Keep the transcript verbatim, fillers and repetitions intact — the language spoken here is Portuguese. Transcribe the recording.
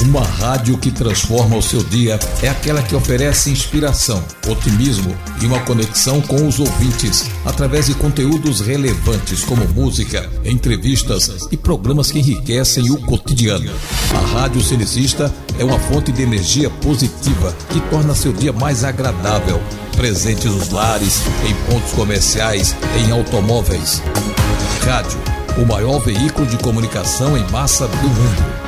Uma rádio que transforma o seu dia é aquela que oferece inspiração, otimismo e uma conexão com os ouvintes através de conteúdos relevantes como música, entrevistas e programas que enriquecem o cotidiano. A Rádio Cenecista é uma fonte de energia positiva que torna seu dia mais agradável, presente nos lares, em pontos comerciais, em automóveis. Rádio, o maior veículo de comunicação em massa do mundo.